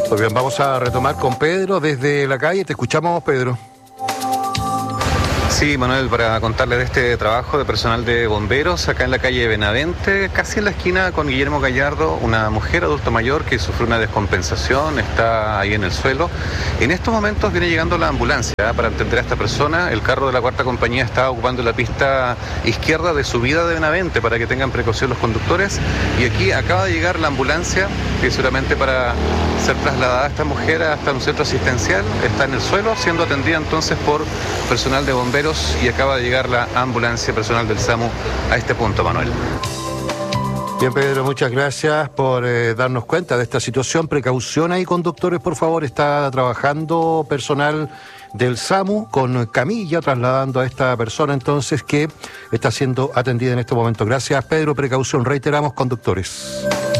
Muy bien, vamos a retomar con Pedro desde la calle. Te escuchamos, Pedro. Sí, Manuel, para contarles de este trabajo de personal de bomberos acá en la calle Benavente, casi en la esquina con Guillermo Gallardo, una mujer adulta mayor que sufrió una descompensación, está ahí en el suelo. En estos momentos viene llegando la ambulancia para atender a esta persona. El carro de la cuarta compañía está ocupando la pista izquierda de subida de Benavente para que tengan precaución los conductores. Y aquí acaba de llegar la ambulancia, que seguramente para ser trasladada a esta mujer hasta un centro asistencial, está en el suelo, siendo atendida entonces por personal de bomberos. Y acaba de llegar la ambulancia personal del SAMU a este punto, Manuel. Bien, Pedro, muchas gracias por darnos cuenta de esta situación. Precaución ahí, conductores, por favor. Está trabajando personal del SAMU con camilla trasladando a esta persona entonces que está siendo atendida en este momento. Gracias, Pedro. Precaución, reiteramos, conductores.